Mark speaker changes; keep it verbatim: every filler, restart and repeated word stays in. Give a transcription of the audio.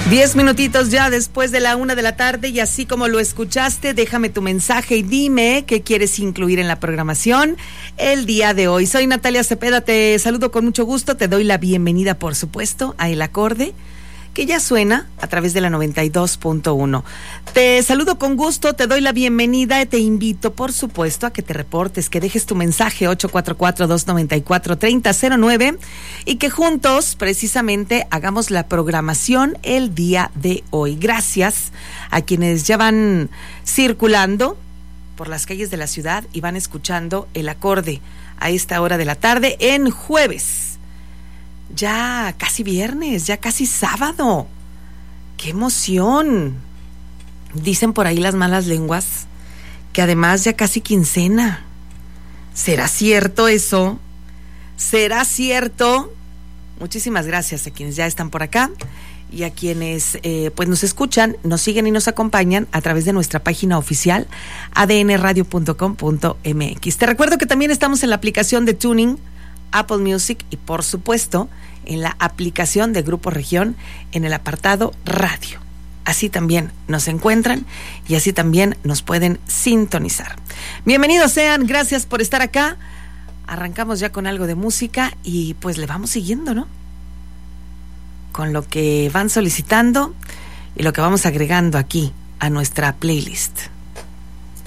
Speaker 1: Diez minutitos ya después de la una de la tarde, y así como lo escuchaste, déjame tu mensaje y dime qué quieres incluir en la programación el día de hoy. Soy Natalia Cepeda, te saludo con mucho gusto, te doy la bienvenida, por supuesto, a El Acorde, que ya suena a través de la noventa y dos punto uno. Te saludo con gusto, te doy la bienvenida y te invito, por supuesto, a que te reportes, que dejes tu mensaje ocho cuatro cuatro, dos nueve cuatro, tres cero cero nueve y que juntos, precisamente, hagamos la programación el día de hoy. Gracias a quienes ya van circulando por las calles de la ciudad y van escuchando El Acorde a esta hora de la tarde en jueves. Ya casi viernes, ya casi sábado. ¡Qué emoción! Dicen por ahí las malas lenguas que además ya casi quincena. ¿Será cierto eso? ¿Será cierto? Muchísimas gracias a quienes ya están por acá y a quienes eh, pues nos escuchan, nos siguen y nos acompañan a través de nuestra página oficial a d n radio punto com punto m x. Te recuerdo que también estamos en la aplicación de Tuning, Apple Music y, por supuesto, en la aplicación de Grupo Región en el apartado radio. Así también nos encuentran y así también nos pueden sintonizar. Bienvenidos sean, gracias por estar acá. Arrancamos ya con algo de música y pues le vamos siguiendo, ¿no? Con lo que van solicitando y lo que vamos agregando aquí a nuestra playlist.